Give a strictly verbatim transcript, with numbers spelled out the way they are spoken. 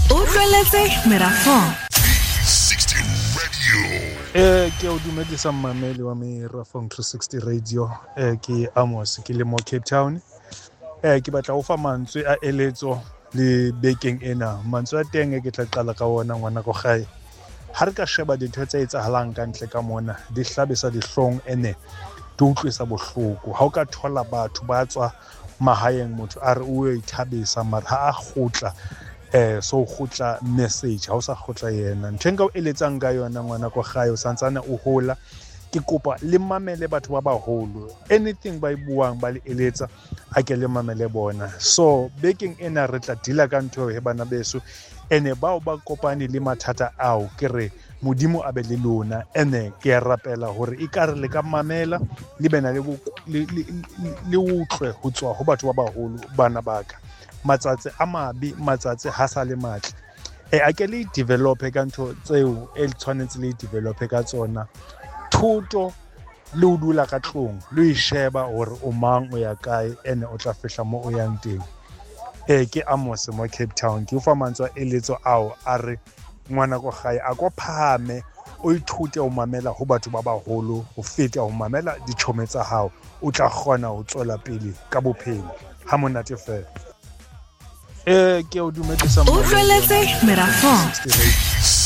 Utlweletse Merafong sixty Radio. Eh ke o dumedisa mmameli wa Merafong three sixty Radio. Eh ke Amos ke le mo Cape Town. Eh ke batla o fa mantswe a eletso le bekeng ena. Mantswe a teng e ke tla qala ka ona ngwana go gae. Ha re ka sheba dintho tse etsahalang ka ntle ka mona di hlabisa dihlong ene di utlwisa bohloko. Ha o ka thola batho ba tswa mahaeng motho a re o ithabisa mara ha a khutla eh so khutla message ha o sa khutla yena nthenga o eletsang ka yona ngwana go gae o santsana o hola ke kopa le mamele batho ba baholo anything ba ibuang ba le eletsa a ke le mamele bona so baking ena re tla dila ka ntho he bana beso ene bao ba kopane le mathata ao ke re modimo a be le lona ene ke a rapela hore e ka re le ka mamela le bena le le utlwe ho tswa ho batho ba baholo bana baka matsatsi a mabi matsatsi ha sa le matle e a ke le develop ka ntho tseo e tshwanetse le develop ka tsona thuto le o dula ka tlong le isheba hore o mang o ya kae ene o tla fihla mo o yang teng e ke Amos mo Cape Town ke ufa mantswa eletso ao a re ngwana go gae a go phame o ithute o mamela ho batho ba baholo o feta o mamela ditšhome tsa hao o tla kgona ho tswela pele ka bophelo ha monate fela eh ke o dumedisa Utlweletse Merafong